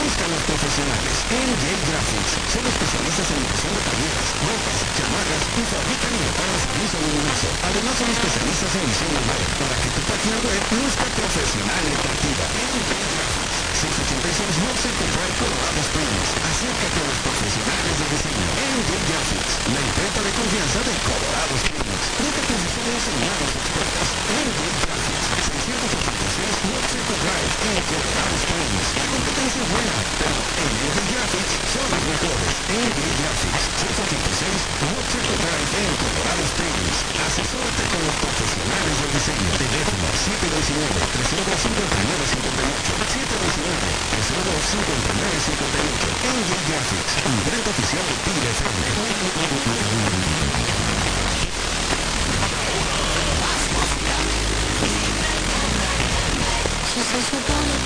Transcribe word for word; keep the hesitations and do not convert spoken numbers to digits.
Busca a los profesionales. N J Graphics son especialistas en impresión de playeras, ropas, chamarras y fabrican y reparan servicio luminoso. Además son especialistas en diseño web para que tu página web luzca profesional y atractiva. N J Graphics, seiscientos ochenta y seis North Central Drive, Colorado Springs. Acércate a los profesionales de diseño. N J Graphics, la imprenta de confianza de Colorado Springs. Busca tus diseños en manos expertas. N J Graphics, seiscientos ochenta y seis North Central Drive en Colorado Springs. La competencia es buena, pero en N J Graphics son los mejores. N J Graphics, seiscientos ochenta y seis North Central Drive en Colorado Springs. Asesórate con los profesionales del diseño. Teléfono siete dos nueve, tres cero dos, cinco nueve cinco ocho. siete dos nueve, tres cero dos, cinco nueve cinco ocho. N J Graphics, imprenta oficial de Tigre F M. She says we're gonna